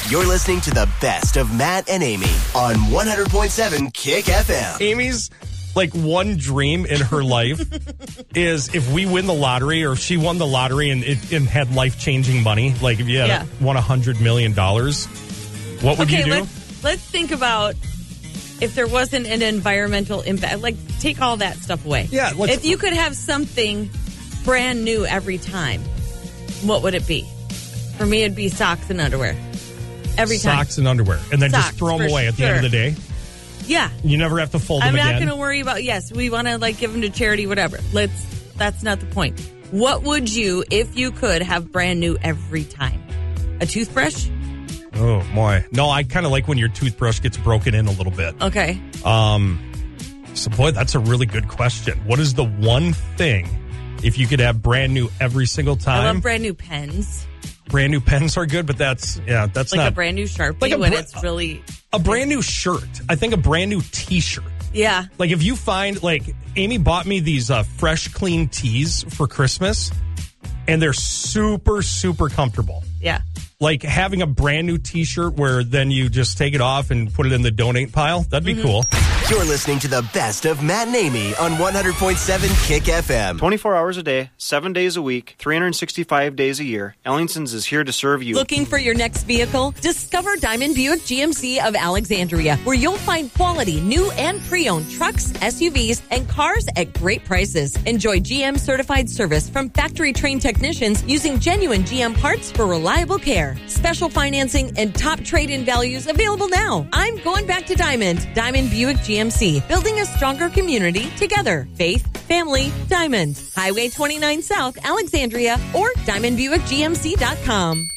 You're listening to the best of Matt and Amy on 100.7 Kick FM. Amy's one dream in her life is if we win the lottery, or if she won the lottery and had life-changing money, like if you had won $100 million, what would you do? Let's think about if there wasn't an environmental impact. Take all that stuff away. Yeah. If you could have something brand new every time, what would it be? For me, it'd be socks and underwear. Every time. Socks and underwear. And then just throw them away at the end of the day? Yeah. You never have to fold them again? I'm not going to worry about, we want to give them to charity, whatever. That's not the point. What would you, if you could, have brand new every time? A toothbrush? Oh, boy. No, I kind of like when your toothbrush gets broken in a little bit. Okay. So, boy, that's a really good question. What is the one thing, if you could have brand new every single time? I love brand new pens. Brand new pens are good, but that's not... a brand new Sharpie when it's really... A brand new shirt. I think a brand new T-shirt. Yeah. If you find, Amy bought me these fresh, clean tees for Christmas, and they're super, super comfortable. Yeah. Having a brand new T-shirt where then you just take it off and put it in the donate pile. That'd be cool. You're listening to the best of Matt and Amy on 100.7 Kick FM. 24 hours a day, 7 days a week, 365 days a year. Ellingson's is here to serve you. Looking for your next vehicle? Discover Diamond Buick GMC of Alexandria, where you'll find quality new and pre-owned trucks, SUVs, and cars at great prices. Enjoy GM certified service from factory trained technicians using genuine GM parts for reliable care. Special financing and top trade-in values available now. I'm going back to Diamond. Diamond Buick GMC, building a stronger community together. Faith, family, Diamond. Highway 29 South, Alexandria, or DiamondBuickGMC.com.